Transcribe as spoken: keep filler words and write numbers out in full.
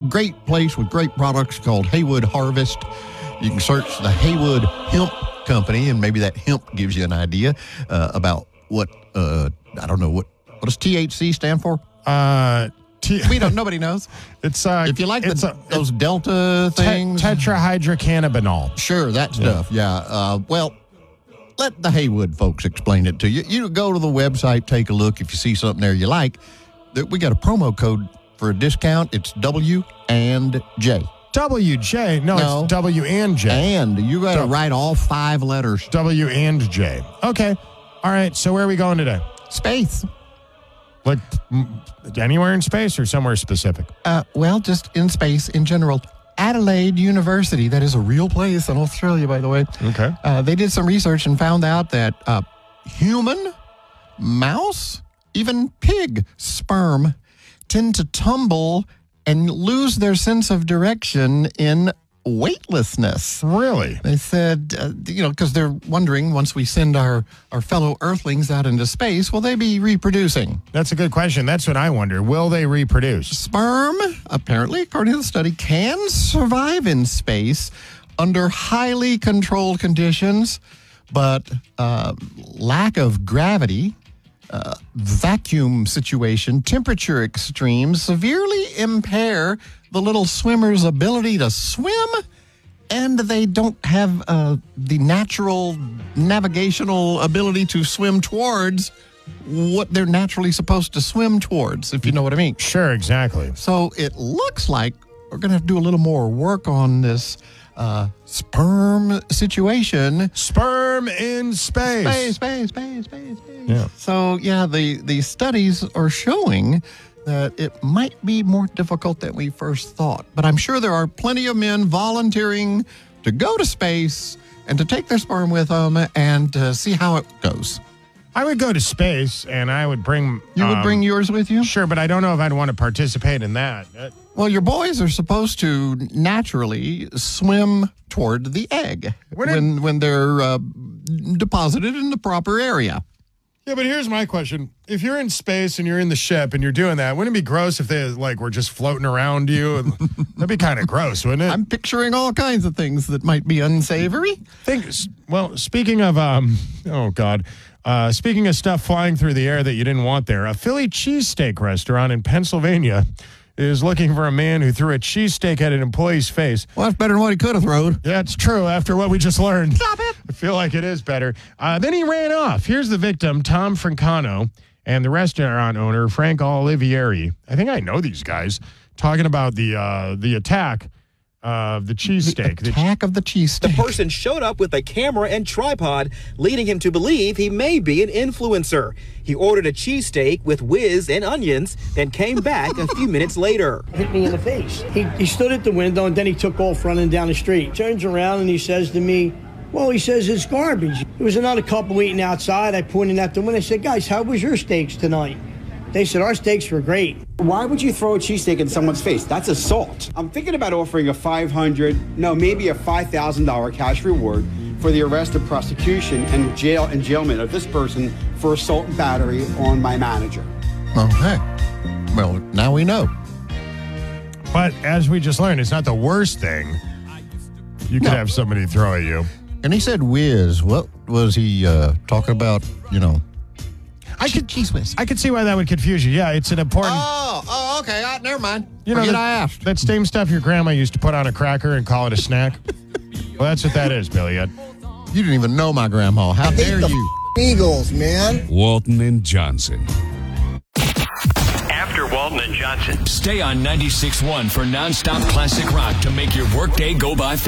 great place with great products called Haywood Harvest. You can search the Haywood Hemp Company, and maybe that hemp gives you an idea uh, about what, uh, I don't know, what, what does T H C stand for? Uh, T- we don't, nobody knows. It's uh, If you like it's the, a, those Delta te- things. tetrahydrocannabinol. Sure, that stuff, yeah. yeah. Uh, well, let the Haywood folks explain it to you. You go to the website, take a look. If you see something there you like, we got a promo code for a discount. It's W and J. W J? No, No. it's W and J. And you got to W- write all five letters. W and J. Okay. All right. So where are we going today? Space. Like m- anywhere in space or somewhere specific? Uh, well, just in space in general. Adelaide University, that is a real place in Australia, by the way. Okay. Uh, they did some research and found out that uh, human, mouse, even pig sperm tend to tumble and lose their sense of direction in weightlessness. Really? They said, uh, you know, because they're wondering, once we send our, our fellow Earthlings out into space, will they be reproducing? That's a good question. That's what I wonder. Will they reproduce? Sperm, apparently, according to the study, can survive in space under highly controlled conditions, but uh, lack of gravity, uh, vacuum situation, temperature extremes severely impair the little swimmer's ability to swim, and they don't have uh, the natural navigational ability to swim towards what they're naturally supposed to swim towards, if you know what I mean. Sure, exactly. So it looks like we're going to have to do a little more work on this uh, sperm situation. Sperm in space. Space, space, space, space, space. Yeah. So, yeah, the, the studies are showing that it might be more difficult than we first thought. But I'm sure there are plenty of men volunteering to go to space and to take their sperm with them and uh, see how it goes. I would go to space, and I would bring... You would um, bring yours with you? Sure, but I don't know if I'd want to participate in that. Uh, Well, your boys are supposed to naturally swim toward the egg When it- when when they're uh, deposited in the proper area. Yeah, but here's my question. If you're in space and you're in the ship and you're doing that, wouldn't it be gross if they like were just floating around you? That'd be kind of gross, wouldn't it? I'm picturing all kinds of things that might be unsavory. Think, well, speaking of, um, oh, God. Uh, speaking of stuff flying through the air that you didn't want there, a Philly cheesesteak restaurant in Pennsylvania is looking for a man who threw a cheesesteak at an employee's face. Well, that's better than what he could have thrown. Yeah, it's true after what we just learned. Stop it. I feel like it is better. Uh, then he ran off. Here's the victim, Tom Francano, and the restaurant owner, Frank Olivieri. I think I know these guys, talking about the uh, the attack of the cheesesteak. The attack of the The cheesesteak. person showed up with a camera and tripod, leading him to believe he may be an influencer. He ordered a cheesesteak with whiz and onions, then came back a few minutes later. Hit me in the face. He, he stood at the window and then he took off running down the street. Turns around and he says to me, well, he says it's garbage. There was another couple eating outside. I pointed at the window. I said, guys, how was your steaks tonight? They said, our steaks were great. Why would you throw a cheesesteak in someone's face? That's assault. I'm thinking about offering a five hundred dollars, no, maybe a five thousand dollars cash reward for the arrest of prosecution and jail and jailment of this person for assault and battery on my manager. Okay. Well, now we know. But as we just learned, it's not the worst thing you could No. have somebody throw at you. And he said whiz. What was he uh, talking about, you know? I could, cheese whiz. I could see why that would confuse you. Yeah, it's an important... Oh, oh, okay. Uh, never mind. You know, Forget that, I asked. that same stuff your grandma used to put on a cracker and call it a snack. Well, that's what that is, Billy. You didn't even know my grandma. How dare you? Eagles, man. Walton and Johnson. After Walton and Johnson. Stay on ninety-six point one for nonstop classic rock to make your workday go by fast.